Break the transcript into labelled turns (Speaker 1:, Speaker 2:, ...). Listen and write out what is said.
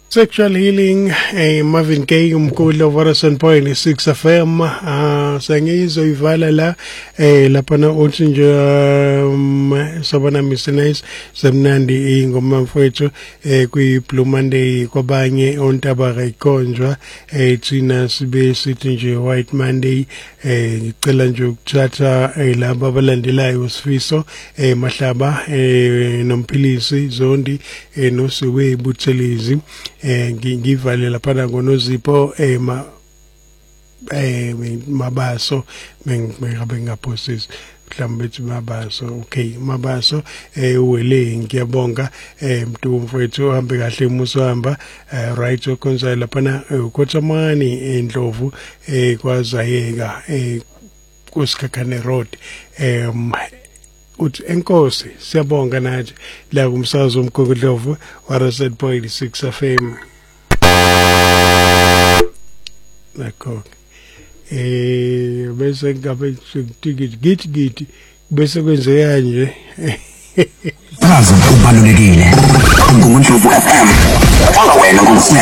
Speaker 1: Sexual Healing, Marvin Gaye umkhulu Warason Point 6 FM. Sengizoyivala la lapha na uthi nje sabona Mr. semnandi ingoma mfowethu kwi Blue Monday kwabanye ontaba kayikhonjwa thina sibe sithi nje White Monday. Ngicela nje ukuthatha laba abalandelayo Sifiso Mahlaba noMphilisi Zondi noSiwe Buthelezi ngivale lapha ngoNozipho Mabaso mengabe ngaphosisi mhlawumbe bethi Mabaso. Okay, Mabaso uwele ngiyabonga mntu mfowethu uhambe kahle muso hamba right okonza lapha uKhothamani eNdlovu kwaZayeka kuSikhakhane Road. Uthi enkosi siyabonga nathi la kumsakazo umgogondlovu Warason Point 6 FM. Nakho bese ngabe githi bese kwenzeka nje
Speaker 2: Prazo kubalulekile nguMndlovu FM. Wena ngomsina